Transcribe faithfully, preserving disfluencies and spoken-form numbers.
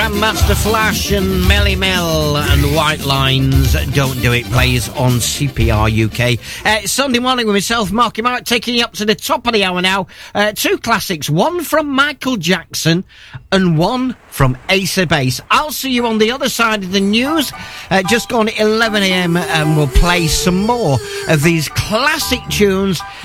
Grandmaster Flash and Melly Mel and White Lines. Don't Do It plays on C P R U K. Uh, it's Sunday morning with myself, Marky Mark, taking you up to the top of the hour now. Uh, two classics, one from Michael Jackson and one from Ace of Base. I'll see you on the other side of the news. Uh, just gone eleven a.m. and we'll play some more of these classic tunes